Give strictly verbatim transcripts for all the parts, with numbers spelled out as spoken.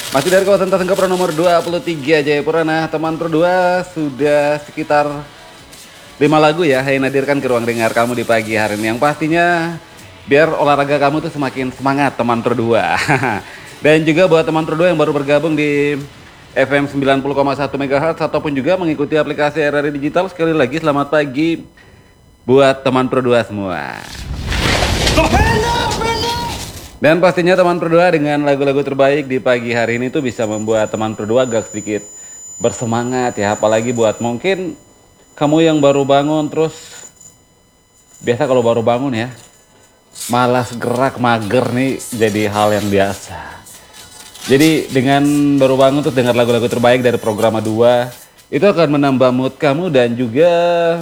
Masih dari kawasan Tasengkapura nomor dua puluh tiga Jayapura. Nah teman Pro dua sudah sekitar lima lagu ya yang hadirkan ke ruang dengar kamu di pagi hari ini. Yang pastinya biar olahraga kamu tuh semakin semangat teman Pro dua. Dan juga buat teman Pro dua yang baru bergabung di F M sembilan puluh koma satu MHz ataupun juga mengikuti aplikasi R R I Digital, sekali lagi selamat pagi buat teman Pro dua semua. Dan pastinya teman Pro dua dengan lagu-lagu terbaik di pagi hari ini tuh bisa membuat teman Pro dua agak sedikit bersemangat ya. Apalagi buat mungkin kamu yang baru bangun, terus biasa kalau baru bangun ya malas gerak, mager nih jadi hal yang biasa. Jadi dengan baru bangun terus dengar lagu-lagu terbaik dari program dua itu akan menambah mood kamu dan juga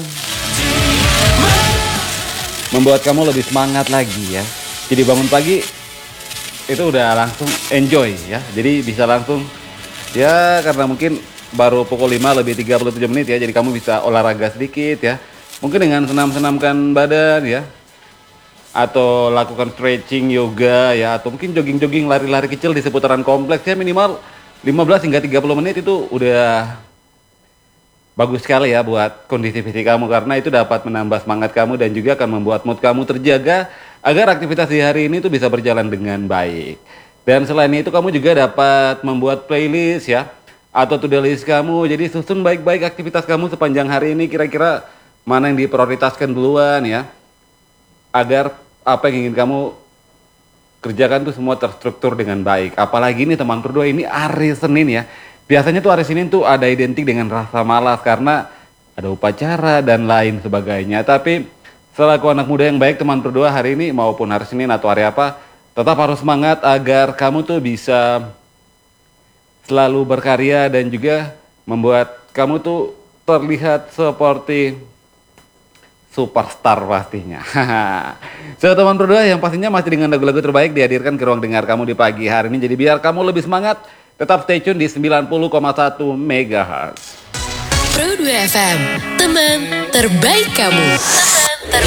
membuat kamu lebih semangat lagi ya. Jadi bangun pagi itu udah langsung enjoy ya. Jadi bisa langsung ya, karena mungkin baru pukul lima lebih tiga puluh tujuh menit ya. Jadi kamu bisa olahraga sedikit ya. Mungkin dengan senam-senamkan badan ya. Atau lakukan stretching, yoga ya. Atau mungkin jogging-jogging, lari-lari kecil di seputaran kompleks ya, minimal lima belas hingga tiga puluh menit itu udah bagus sekali ya buat kondisi fisik kamu. Karena itu dapat menambah semangat kamu dan juga akan membuat mood kamu terjaga agar aktivitas di hari ini tuh bisa berjalan dengan baik. Dan selain itu kamu juga dapat membuat playlist ya, atau to-do list kamu. Jadi susun baik-baik aktivitas kamu sepanjang hari ini, kira-kira mana yang diprioritaskan duluan ya, agar apa yang ingin kamu kerjakan tuh semua terstruktur dengan baik. Apalagi nih teman Pro dua, ini hari Senin ya. Biasanya tuh hari Senin tuh ada identik dengan rasa malas karena ada upacara dan lain sebagainya. Tapi selaku anak muda yang baik teman Pro dua, hari ini maupun hari Senin atau hari apa, tetap harus semangat agar kamu tuh bisa selalu berkarya dan juga membuat kamu tuh terlihat seperti superstar pastinya. So teman Pro dua yang pastinya masih dengan lagu-lagu terbaik dihadirkan ke ruang dengar kamu di pagi hari ini. Jadi biar kamu lebih semangat, tetap stay tune di sembilan puluh koma satu MHz. Pro dua F M, teman terbaik kamu.